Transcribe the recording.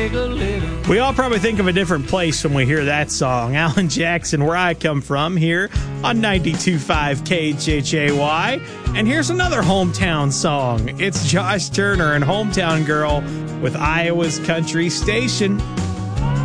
take a little. We all probably think of a different place when we hear that song. Alan Jackson, Where I Come From, here on 92.5 KHHAY. And here's another hometown song. It's Josh Turner and Hometown Girl with Iowa's Country Station.